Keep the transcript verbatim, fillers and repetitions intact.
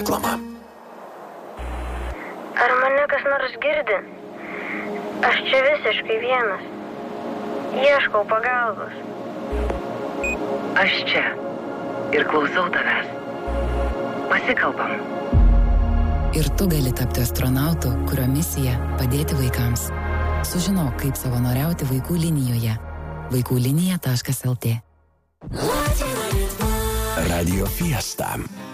Reklama. Ar mane kas nors girdi? Aš čia visiškai vienas. Ieškau pagalbos. Aš čia ir klausau tavęs. Pasikalbam. Ir tu gali tapti astronautu, kurio misija padėti vaikams. Sužinok, kaip savanoriauti vaikų linijoje. vaikų linija taškas el tė. Radio Fiesta.